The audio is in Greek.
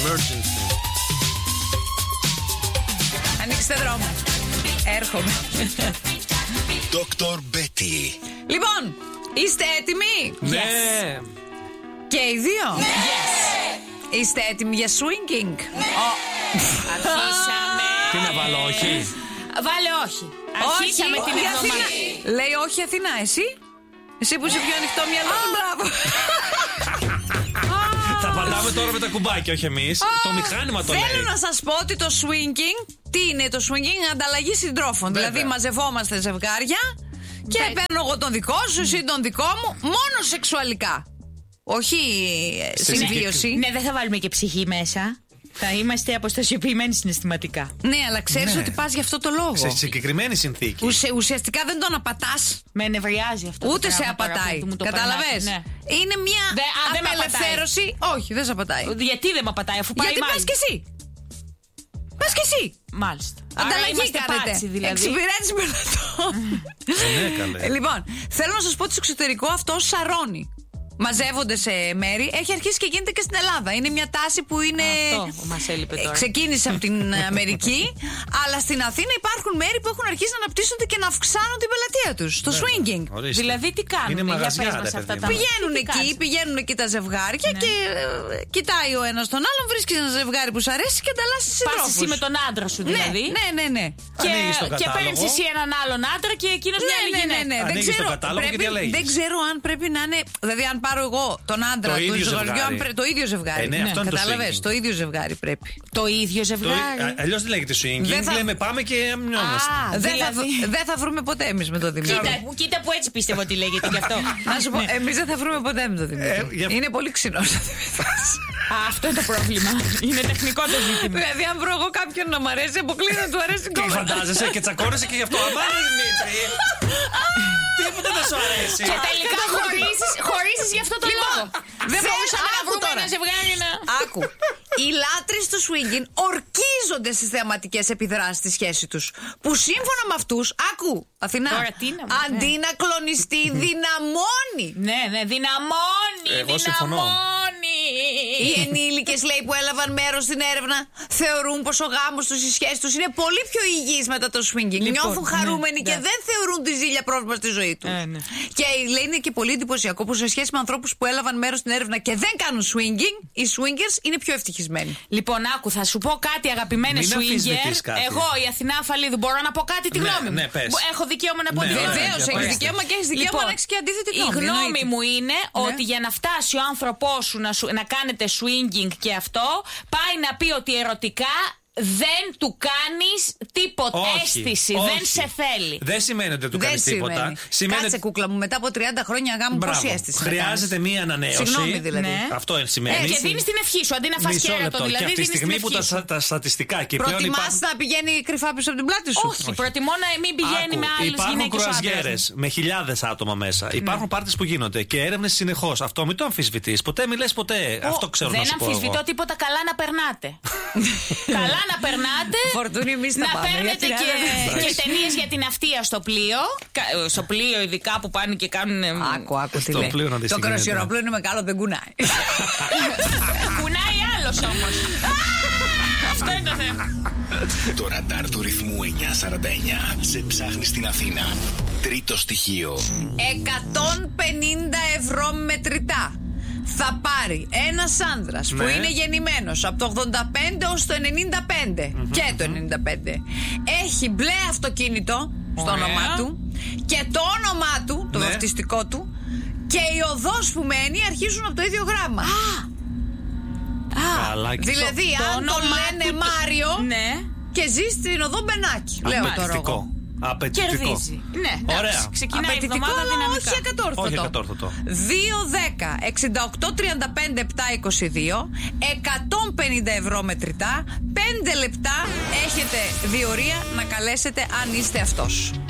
Emergency. Ανοίξτε δρόμο. Έρχομαι. Dr. Betty. Λοιπόν, είστε έτοιμοι? Ναι. Yes. Και οι δύο? Yes. Είστε έτοιμοι για swinging? Αρχίσαμε. Τι να βάλω, όχι? Βάλε όχι. Αρχίσαμε την η εβδομάδα. Αθηνά. Λέει όχι Αθηνά, εσύ? Εσύ που είσαι πιο ανοιχτό μυαλό. Μπράβο. Θα πατάμε τώρα με τα κουμπάκια, όχι εμείς. Το μηχάνημα το λέει. Θέλω να σας πω ότι το swinging, τι είναι το swinging? Ανταλλαγή συντρόφων. Βέβαια. Δηλαδή μαζευόμαστε ζευγάρια και παίρνω εγώ τον δικό σου, εσύ τον δικό μου, μόνο σεξουαλικά. Όχι συμβίωση. Ναι, δεν θα βάλουμε και ψυχή μέσα. Θα είμαστε αποστασιοποιημένοι συναισθηματικά. Ναι, αλλά ξέρεις Ναι. ότι πας γι' αυτό το λόγο. Σε συγκεκριμένη συνθήκη. Ουσιαστικά δεν τον απατάς. Με ενευριάζει αυτό. Ούτε το σε πράγμα τώρα απατάει. που μου το Κατάλαβες? περνάτε, ναι. Είναι μια δεν με απελευθέρωση. Όχι, δεν σε απατάει. Γιατί δεν με απατάει, αφού πάει Γιατί πας μάλλον. κι εσύ. Πας κι εσύ. Μάλιστα. Άρα Ανταλλαγή είμαστε κάνετε. πάτσι, δηλαδή. Εξυπηρέτηση πελατών. Ναι, καλέ. Λοιπόν, θέλω να σας πω ότι στο εξωτερικό αυτό σαρώνει. Μαζεύονται σε μέρη. Έχει αρχίσει και γίνεται και στην Ελλάδα. Είναι μια τάση που είναι. Αυτό που μας έλειπε τώρα. Ξεκίνησε από την Αμερική, αλλά στην Αθήνα υπάρχουν μέρη που έχουν αρχίσει να αναπτύσσονται και να αυξάνουν την πελατεία τους. Το swinging. Ορίστε. Δηλαδή τι κάνουν, Είναι για μαγαζιά, πες μας ρε αυτά παιδί τα μου. Πηγαίνουν εκεί τα ζευγάρια και κοιτάει ο ένας τον άλλον, βρίσκει ένα ζευγάρι που σου αρέσει και ανταλλάσσει συντρόφους. Πας εσύ με τον άντρα σου δηλαδή. Ναι. Ανοίγεις τον Και κατάλογο. παίρνεις εσύ έναν άλλον άντρα και εκείνος μια άλλη γυναίκα. Ναι. Ανοίγεις τον κατάλογο και διαλέγεις. Δεν ξέρω αν πρέπει να είναι. Δηλαδή, αν πάρω εγώ τον άντρα Το του ίδιο ζευγαριού, ζευγάρι. το ίδιο ζευγάρι. Ναι, αυτό είναι το Κατάλαβες, swinging. το ίδιο ζευγάρι πρέπει. Το ίδιο ζευγάρι. Αλλιώς δεν λέγεται swinging. Δεν θα- Λέμε πάμε και αμνιόμαστε. Δεν θα βρούμε ποτέ εμείς με το Δημήτρη. Κοίτα που έτσι πίστευα ότι λέγεται γι' αυτό. Να σου πω, εμείς δεν θα βρούμε ποτέ με το Δημήτρη. Είναι πολύ ξινός ο Δημήτρης. Αυτό είναι το πρόβλημα. Είναι τεχνικό το ζήτημα. Δηλαδή, αν βρω εγώ κάποιον να μ' αρέσει, αποκλείω να του αρέσει Και κόμμα. φαντάζεσαι και τσακώνεσαι και γι' αυτό. Αμά, Δημήτρη. Τίποτα δεν σου αρέσει. Και τελικά χωρίσεις γι' αυτό το λόγο. Δεν μπορούσαμε να βρούμε ένα ζευγάρι να. Άκου. Οι λάτρεις του swinging ορκίζονται στις θεαματικές επιδράσεις στη σχέση τους. Που σύμφωνα με αυτούς, άκου, Αθηνά, Τώρα τι να μας, αντί να κλονιστεί, δυναμώνει. Ναι, δυναμώνει. Εγώ συμφωνώ. Οι ενήλικες, λέει, που έλαβαν μέρος στην έρευνα θεωρούν πως ο γάμος τους, η σχέση τους είναι πολύ πιο υγιής μετά το swinging. Λοιπόν, Νιώθουν χαρούμενοι ναι, και ναι. δεν θεωρούν τη ζήλια πρόβλημα στη ζωή τους. Ναι. Και λέει είναι και πολύ εντυπωσιακό που σε σχέση με ανθρώπους που έλαβαν μέρος στην έρευνα και δεν κάνουν swinging, οι swingers είναι πιο ευτυχισμένοι. Λοιπόν, άκου, θα σου πω κάτι, αγαπημένε Μην swinger. αμφισβητείς κάτι. Εγώ, η Αθηνά Αφαλίδου, μπορώ να πω κάτι τη Ναι, γνώμη μου. ναι, πες. Έχω δικαίωμα να πω Ναι, τη γνώμη μου. Βεβαίως, για έχεις πες. δικαίωμα και έχεις δικαίωμα να έχεις και αντίθετη γνώμη. Η γνώμη εννοείται. μου είναι ότι για να φτάσει ο άνθρωπός σου να κάνετε swinging και αυτό, πάει να πει ότι ερωτικά δεν του κάνεις τίποτα. Αίσθηση, δεν σε θέλει. Δεν σημαίνει ότι δεν του Δεν κάνεις τίποτα. σημαίνει. Κάτσε, κούκλα μου, μετά από 30 χρόνια γάμου, Μπράβο. πόση αίσθηση. να Χρειάζεται κάνεις? μία ανανέωση. Συγγνώμη, δηλαδή. Ναι. Αυτό σημαίνει. Και δίνεις την ευχή σου αντί να φας Μισό κέρατο. λεπτό. Δηλαδή, Και από τη δίνεις την στιγμή που ευχή σου. τα στατιστικά και πλέον Προτιμάς υπάρχουν. να πηγαίνει κρυφά πίσω από την πλάτη σου? Όχι, προτιμώ να μην πηγαίνει Άκου, με άλλες υπάρχουν γυναίκες ο άντρας μου. κρουαζιέρες με χιλιάδες άτομα μέσα. Υπάρχουν πάρτες που γίνονται και έρευνες συνεχώς. Αυτό μην το αμφισβητείς. Ποτέ μη λες ποτέ. Αυτό ξέρω να Δεν σου πω. αμφισβητώ εγώ. τίποτα. Καλά να περνάτε. Καλά να περνάτε. Φορτούνη, εμείς θα Να πάμε, παίρνετε γιατί και ταινίες για την αυτεία στο πλοίο. Στο πλοίο, ειδικά που πάνε και κάνουν. Άκου τι Στο λέει. πλοίο να δεις Το τι γίνεται. κροσιερόπλοιο είναι μεγάλο, δεν κουνάει. Κουνάει άλλος όμως. Αυτό είναι το θέμα. Το ραντάρ του ρυθμού 949 σε ψάχνει στην Αθήνα. Τρίτο στοιχείο. 150 ευρώ μετρητά θα πάρει ένας άνδρας που Ναι. είναι γεννημένος από το 85 ως το 95 και το 95. Έχει μπλε αυτοκίνητο στο Ωραία. όνομά του και το όνομά του, το Ναι. βαφτιστικό του, και η οδός που μένει αρχίζουν από το ίδιο γράμμα. Καλά, και Δηλαδή, Το αν το όνομά λένε του- Μάριο Ναι. και ζει στην οδό Μπενάκη. Λέω τώρα Απαιτητικό. εγώ. Απαιτητικό. Κερδίζει. Ναι, Ωραία. εντάξει, ξεκινάει η Απαιτητικό, εβδομάδα αλλά δυναμικά. όχι ακατόρθωτο. Όχι ακατόρθωτο. 2-10, 68-35, 7-22, 150 ευρώ μετρητά, 5 λεπτά έχετε διορία να καλέσετε αν είστε αυτός.